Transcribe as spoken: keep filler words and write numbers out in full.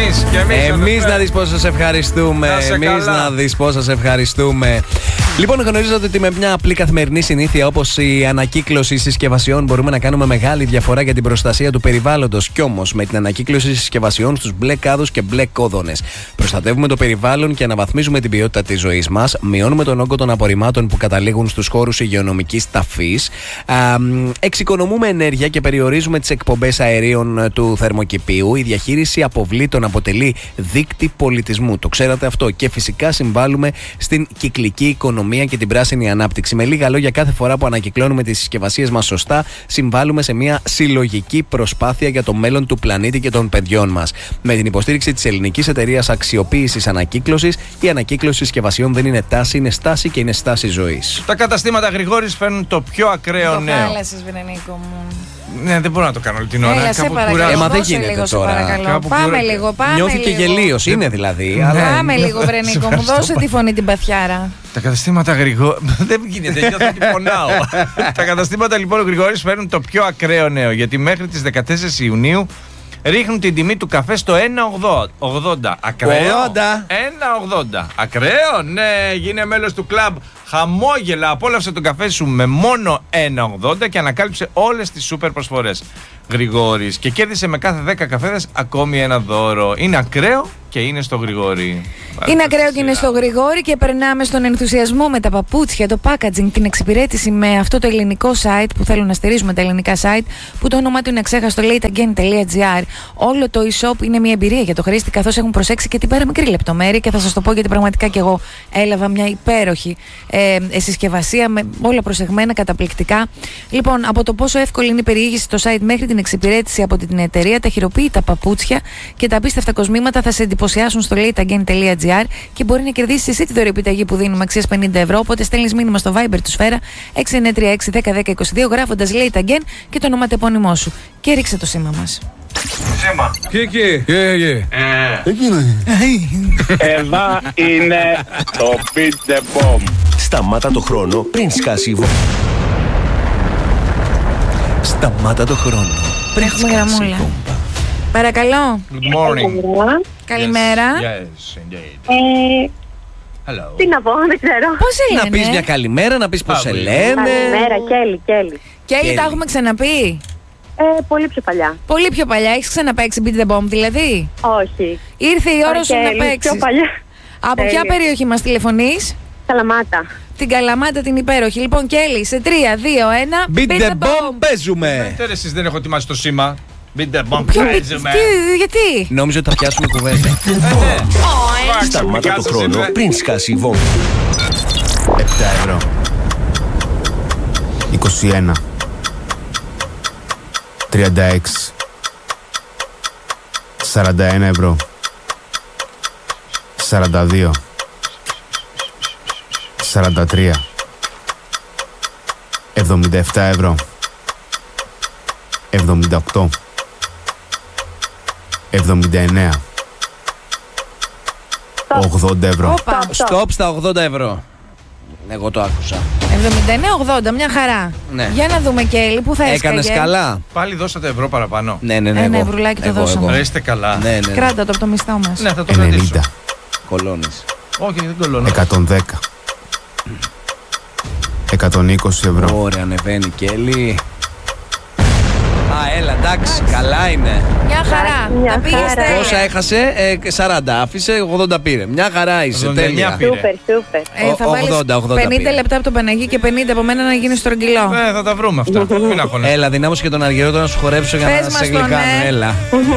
εμείς και εμείς. Εμείς να δεις πώς σας ευχαριστούμε. Εμείς να δεις πώς σας ευχαριστούμε. Λοιπόν, γνωρίζετε ότι με μια απλή καθημερινή συνήθεια όπως η ανακύκλωση συσκευασιών μπορούμε να κάνουμε μεγάλη διαφορά για την προστασία του περιβάλλοντος. Κι όμως με την ανακύκλωση συσκευασιών στους μπλε κάδους και μπλε κόδωνες προστατεύουμε το περιβάλλον και αναβαθμίζουμε την ποιότητα της ζωής μας. Μειώνουμε τον όγκο των απορριμμάτων που καταλήγουν στους χώρους υγειονομικής ταφής. Α, εξοικονομούμε ενέργεια και περιορίζουμε τις εκπομπές αερίων του θερμοκηπίου. Η διαχείριση αποβλήτων αποτελεί δείκτη πολιτισμού. Το ξέρατε αυτό. Και φυσικά συμβάλλουμε στην κυκλική οικονομία και την πράσινη ανάπτυξη. Με λίγα λόγια, κάθε φορά που ανακυκλώνουμε τις συσκευασίες μας σωστά, συμβάλλουμε σε μια συλλογική προσπάθεια για το μέλλον του πλανήτη και των παιδιών μας. Με την υποστήριξη της Ελληνικής Εταιρείας Αξιοποίησης Ανακύκλωσης, η ανακύκλωση συσκευασιών δεν είναι τάση, είναι στάση και είναι στάση ζωής. Τα καταστήματα Γρηγόρης φέρνουν το πιο ακραίο το νέο. Χάλασες, Βρενίκο μου. Ναι, δεν μπορώ να το κάνω όλη την ώρα. Έλα, σε παρακαλώ. Ε, μα δεν Δώσε γίνεται λίγο, σε τώρα. παρακαλώ. Κάπου Πάμε κουρά... λίγο, πάμε Νιώθηκε λίγο. γελίος, είναι δηλαδή. Ναι. Αλλά... Πάμε λίγο, Βρενίκο μου, δώσε τη φωνή την παθιάρα. Τα καταστήματα Γρηγόρη. Δεν γίνεται, νιώθω ότι πονάω. Τα καταστήματα λοιπόν Γρηγόρης φέρνουν το πιο ακραίο νέο. Γιατί μέχρι τις δεκατέσσερις Ιουνίου ρίχνουν την τιμή του καφέ στο ένα ογδόντα. Ακραίο. ένα ογδόντα. Ακραίο, ναι, γίνε μέλος του κλαμπ. Χαμόγελα, απόλαυσε τον καφέ σου με μόνο ένα ογδόντα και ανακάλυψε όλες τις σούπερ προσφορές Γρηγόρης. Και κέρδισε με κάθε δέκα καφέδες ακόμη ένα δώρο. Είναι ακραίο και είναι στο Γρηγόρη. Είναι ακραίο και είναι στο Γρηγόρη και περνάμε στον ενθουσιασμό με τα παπούτσια, το packaging, την εξυπηρέτηση με αυτό το ελληνικό site που θέλουν να στηρίζουμε τα ελληνικά site που το όνομά του είναι αξέχαστο lateagain.gr. Όλο το e-shop είναι μια εμπειρία για το χρήστη καθώς έχουν προσέξει και την παραμικρή λεπτομέρεια και θα σας το πω γιατί πραγματικά και εγώ έλαβα μια υπέροχη ε, συσκευασία με όλα προσεγμένα καταπληκτικά. Λοιπόν, από το πόσο εύκολη είναι η περιήγηση στο site μέχρι την εξυπηρέτηση από την εταιρεία, τα χειροποίητα παπούτσια και τα απίστευτα κοσμήματα θα σε εντυπωσιάσουν στο lateagain.gr και μπορεί να κερδίσει εσύ τη δωρεοεπιταγή που δίνουμε αξίας πενήντα ευρώ. Οπότε στέλνεις μήνυμα στο Viber του Σφαίρα έξι εννιά τρία έξι ένα μηδέν ένα μηδέν δύο δύο γράφοντας Late Again και το ονοματεπώνυμό σου. Και ρίξε το σήμα μας. Σήμα. Και και. Εδώ είναι το Beat the Bomb. Σταμάτα το χρόνο πριν σκάσει η βόμβα. Σταμάτα το χρόνο πριν Έχουμε σκάσει η γραμμούλα. βόμβα. Παρακαλώ. Good morning. Καλημέρα. Yes, indeed. Ε, Hello. τι να πω, δεν ξέρω. Πώς σε Να πεις μια λένε? καλημέρα, να πεις πώς σε Καλημέρα. λένε. Καλημέρα, Κέλλη, Κέλλη. Κέλλη, Κέλλη. τα έχουμε ξαναπεί. Ε, πολύ πιο παλιά. Πολύ πιο παλιά. Έχεις ξαναπαίξει Beat the Bomb, δηλαδή. Όχι. Ήρθε η ώρα σου να Κέλλη, παίξεις. πιο παλιά. Από ποια Τέλεια. περιοχή μας τηλεφωνείς? Καλαμάτα. Την Καλαμάτα την υπέροχη. Λοιπόν, Κέλλη, σε τρία, δύο, ένα. Beat the bomb, παίζουμε. Τώρα εσείς δεν έχω ετοιμάσει το σήμα. Beat the bomb, Ποιο- παίζουμε. τι- γιατί? Νόμιζα ότι θα πιάσουμε κουβέντα. Σταμάτα το χρόνο πριν σκάσει η βόμβα. επτά ευρώ. είκοσι ένα. τριάντα έξι. σαράντα ένα ευρώ. σαράντα δύο. σαράντα τρία. εβδομήντα επτά ευρώ. εβδομήντα οκτώ. εβδομήντα εννέα. ογδόντα ευρώ. Όπα. Στοπ στα ογδόντα ευρώ. Εγώ το άκουσα. εβδομήντα εννέα ογδόντα, μια χαρά. Ναι. Για να δούμε, Κέλλη, πού θα έσκαγε. Έκανες καλά. Πάλι δώσατε ευρώ παραπάνω. Ναι, ναι, ναι. Ένα εγώ. ευρουλάκι το Εγώ, δώσαμε. εγώ. Ρε, είστε καλά. Ναι, ναι, ναι. Κράτα το από το μισθό μας. Ναι, θα το κρατήσω. ενενήντα. Κολώνεις. Όχι, δεν κολλώνω. εκατόν δέκα. εκατόν είκοσι ευρώ. Ωραία, ανεβαίνει και Έλλη. Α, έλα, εντάξει, καλά είναι. Μια χαρά. Μια Τα πήγες χαρά. τέλεια. Πόσα έχασε, ε, σαράντα. Άφησε, ογδόντα πήρε. Μια χαρά είσαι, ογδόντα εννιά τέλεια. πήρε. Σούπερ, σούπερ. Ε, θα Ο- βάλεις ογδόντα, ογδόντα πενήντα πήρε. λεπτά από τον Παναγί και πενήντα από μένα να γίνει στρογγυλό. Ε, θα τα βρούμε αυτά. Μην αγχώνεσαι. Έλα, δυνάμωσε και τον Αργυρό να σου χορέψω για Πες να μας σε τον, γλυκάνω. ε. Έλα.